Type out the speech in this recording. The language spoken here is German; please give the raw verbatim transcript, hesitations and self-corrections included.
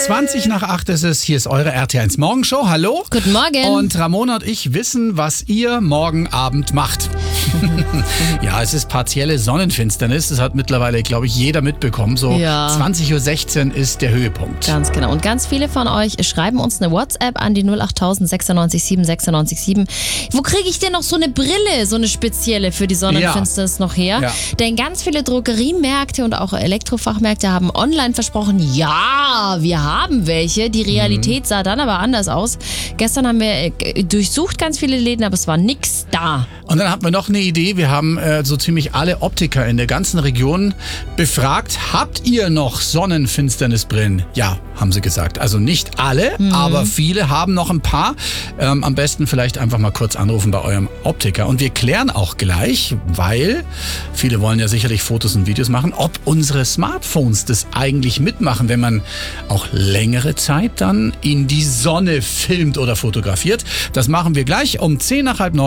zwanzig nach acht ist es. Hier ist eure R T eins Morgenshow. Hallo. Guten Morgen. Und Ramona und ich wissen, was ihr morgen Abend macht. Ja, es ist partielle Sonnenfinsternis. Das hat mittlerweile, glaube ich, jeder mitbekommen. So Ja. zwanzig Uhr sechzehn ist der Höhepunkt. Ganz genau. Und ganz viele von euch schreiben uns eine WhatsApp an die null acht null null sechs sieben sechs neun sieben. Wo kriege ich denn noch so eine Brille, so eine spezielle für die Sonnenfinsternis noch her? Ja. Denn ganz viele Drogeriemärkte und auch Elektrofachmärkte haben online versprochen, ja, wir haben welche. Die Realität sah dann aber anders aus. Gestern haben wir äh, durchsucht ganz viele Läden, aber es war nichts da. Und dann hatten wir noch eine Idee. Wir haben äh, so ziemlich alle Optiker in der ganzen Region befragt. Habt ihr noch Sonnenfinsternisbrillen? Ja, haben sie gesagt. Also nicht alle, Mhm. aber viele haben noch ein paar. Ähm, am besten vielleicht einfach mal kurz anrufen bei eurem Optiker. Und wir klären auch gleich, weil viele wollen ja sicherlich Fotos und Videos machen, ob unsere Smartphones das eigentlich mitmachen, wenn man auch längere Zeit dann in die Sonne filmt oder fotografiert. Das machen wir gleich um zehn nach halb neun.